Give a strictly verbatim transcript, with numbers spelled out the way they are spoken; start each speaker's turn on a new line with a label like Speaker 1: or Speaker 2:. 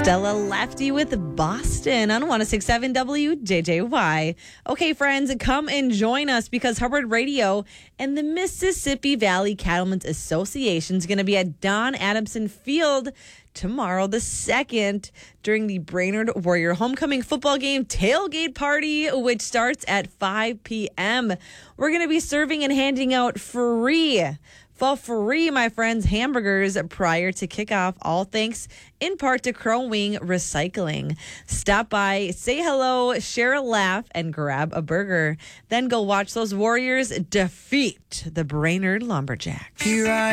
Speaker 1: Stella Lefty with Boston on one oh six point seven W J J Y. Okay, friends, come and join us because Hubbard Radio and the Mississippi Valley Cattlemen's Association is going to be at Don Adamson Field tomorrow the second during the Brainerd Warrior Homecoming football game tailgate party, which starts at five p.m. We're going to be serving and handing out free For free, my friends, hamburgers prior to kickoff, all thanks in part to Crow Wing Recycling. Stop by, say hello, share a laugh, and grab a burger. Then go watch those Warriors defeat the Brainerd Lumberjacks.
Speaker 2: Here I